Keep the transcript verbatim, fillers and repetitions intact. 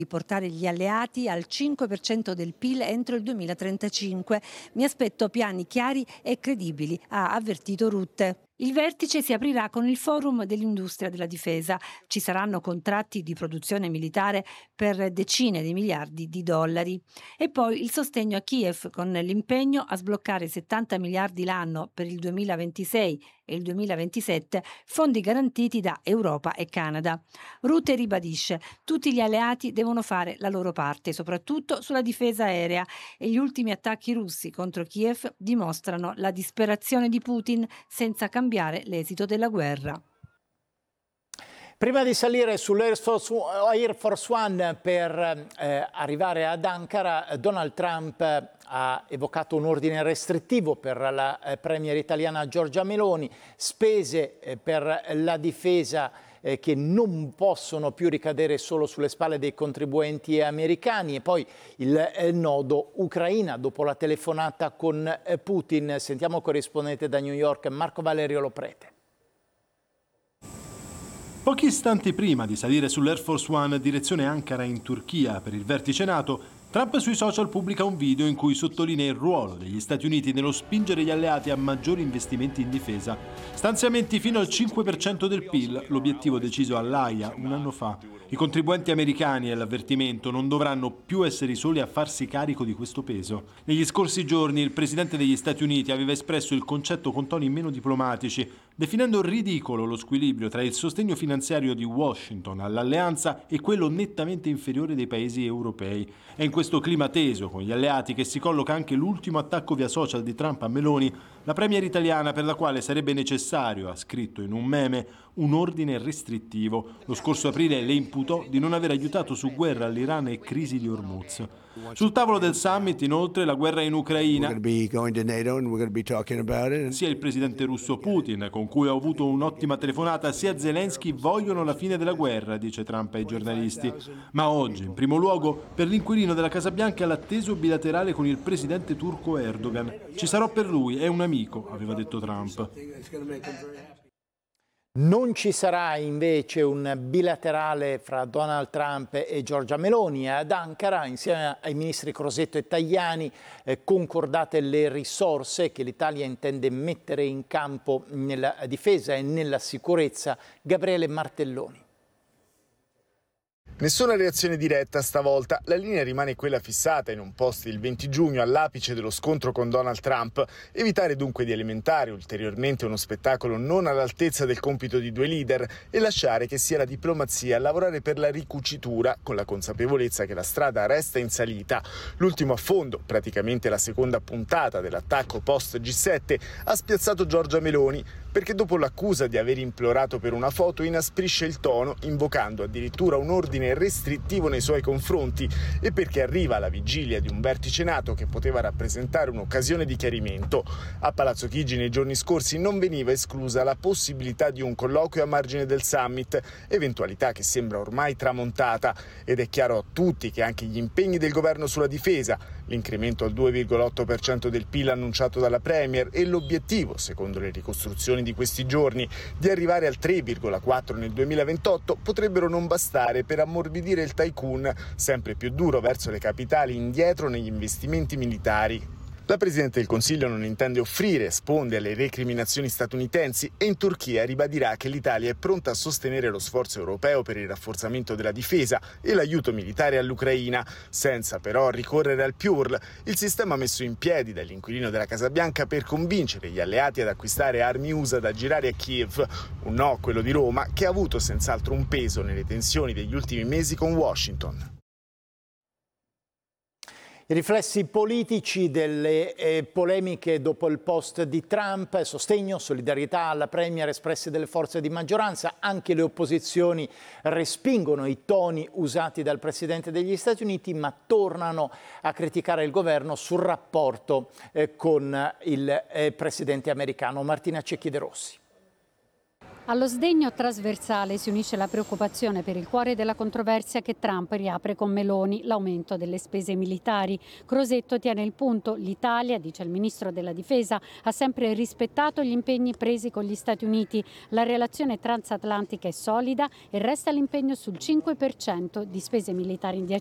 di portare gli alleati al cinque per cento del P I L entro il duemilatrentacinque. Mi aspetto piani chiari e credibili, ha avvertito Rutte. Il vertice si aprirà con il forum dell'industria della difesa. Ci saranno contratti di produzione militare per decine di miliardi di dollari. E poi il sostegno a Kiev con l'impegno a sbloccare settanta miliardi l'anno per il duemilaventisei e il duemilaventisette, fondi garantiti da Europa e Canada. Rutte ribadisce: tutti gli alleati devono fare la loro parte, soprattutto sulla difesa aerea, e gli ultimi attacchi russi contro Kiev dimostrano la disperazione di Putin senza cambiare l'esito della guerra. Prima di salire sull'Air Force, Air Force One per eh, arrivare ad Ankara, Donald Trump ha evocato un ordine restrittivo per la eh, premier italiana Giorgia Meloni, spese eh, per la difesa eh, che non possono più ricadere solo sulle spalle dei contribuenti americani, e poi il eh, nodo Ucraina dopo la telefonata con eh, Putin. Sentiamo il corrispondente da New York, Marco Valerio Loprete. Pochi istanti prima di salire sull'Air Force One direzione Ankara in Turchia per il vertice NATO, Trump sui social pubblica un video in cui sottolinea il ruolo degli Stati Uniti nello spingere gli alleati a maggiori investimenti in difesa. Stanziamenti fino al cinque per cento del P I L, l'obiettivo deciso all'Aia un anno fa. I contribuenti americani, è l'avvertimento, non dovranno più essere i soli a farsi carico di questo peso. Negli scorsi giorni il presidente degli Stati Uniti aveva espresso il concetto con toni meno diplomatici, definendo ridicolo lo squilibrio tra il sostegno finanziario di Washington all'alleanza e quello nettamente inferiore dei paesi europei. È in questo clima teso con gli alleati che si colloca anche l'ultimo attacco via social di Trump a Meloni, la premier italiana, per la quale sarebbe necessario, ha scritto in un meme, un ordine restrittivo. Lo scorso aprile le imputò di non aver aiutato su guerra all'Iran e crisi di Hormuz. Sul tavolo del summit, inoltre, la guerra in Ucraina. Sia il presidente russo Putin, con cui ho avuto un'ottima telefonata, sia Zelensky vogliono la fine della guerra, dice Trump ai giornalisti. Ma oggi, in primo luogo, per l'inquilino della Casa Bianca l'atteso bilaterale con il presidente turco Erdogan. Ci sarò per lui, è un amico, aveva detto Trump. Non ci sarà invece un bilaterale fra Donald Trump e Giorgia Meloni. Ad Ankara, insieme ai ministri Crosetto e Tajani, eh, concordate le risorse che l'Italia intende mettere in campo nella difesa e nella sicurezza. Gabriele Martelloni. Nessuna reazione diretta stavolta, la linea rimane quella fissata in un post il venti giugno all'apice dello scontro con Donald Trump, evitare dunque di alimentare ulteriormente uno spettacolo non all'altezza del compito di due leader e lasciare che sia la diplomazia a lavorare per la ricucitura, con la consapevolezza che la strada resta in salita. L'ultimo affondo, praticamente la seconda puntata dell'attacco post G sette, ha spiazzato Giorgia Meloni, perché dopo l'accusa di aver implorato per una foto inasprisce il tono, invocando addirittura un ordine restrittivo nei suoi confronti, e perché arriva alla vigilia di un vertice NATO che poteva rappresentare un'occasione di chiarimento. A Palazzo Chigi nei giorni scorsi non veniva esclusa la possibilità di un colloquio a margine del summit, eventualità che sembra ormai tramontata, ed è chiaro a tutti che anche gli impegni del governo sulla difesa, l'incremento al due virgola otto per cento del P I L annunciato dalla Premier e l'obiettivo, secondo le ricostruzioni di questi giorni, di arrivare al tre virgola quattro nel duemilaventotto potrebbero non bastare per ammorbidire il tycoon sempre più duro verso le capitali indietro negli investimenti militari. La Presidente del Consiglio non intende offrire sponde alle recriminazioni statunitensi e in Turchia ribadirà che l'Italia è pronta a sostenere lo sforzo europeo per il rafforzamento della difesa e l'aiuto militare all'Ucraina, senza però ricorrere al P U R L, il sistema messo in piedi dall'inquilino della Casa Bianca per convincere gli alleati ad acquistare armi U S A da girare a Kiev. Un no, quello di Roma, che ha avuto senz'altro un peso nelle tensioni degli ultimi mesi con Washington. I riflessi politici delle eh, polemiche dopo il post di Trump, sostegno, solidarietà alla premier espresse dalle forze di maggioranza. Anche le opposizioni respingono i toni usati dal Presidente degli Stati Uniti, ma tornano a criticare il governo sul rapporto eh, con il eh, Presidente americano. Martina Cecchi De Rossi. Allo sdegno trasversale si unisce la preoccupazione per il cuore della controversia che Trump riapre con Meloni, l'aumento delle spese militari. Crosetto tiene il punto: l'Italia, dice il ministro della Difesa, ha sempre rispettato gli impegni presi con gli Stati Uniti. La relazione transatlantica è solida e resta l'impegno sul cinque per cento di spese militari in